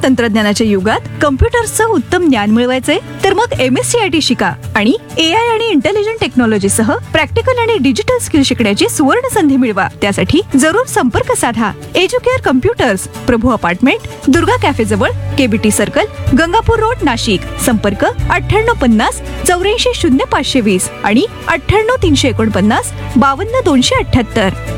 तंत्रज्ञानाच्या युगात कम्प्युटर्सचं उत्तम ज्ञान मिळवायचंय तर मग MSCIT शिका आणि AI आणि इंटेलिजंट टेक्नॉलॉजी सह प्रॅक्टिकल आणि डिजिटल स्किल शिकण्याची सुवर्ण संधी मिळवा. त्यासाठी जरूर संपर्क साधा. एज्युकेअर कम्प्युटर्स, प्रभू अपार्टमेंट, दुर्गा कॅफे जवळ, KBT circle, Gangapur road, Nashik. संपर्क 9850 84 0520 आणि 98 349 52 278.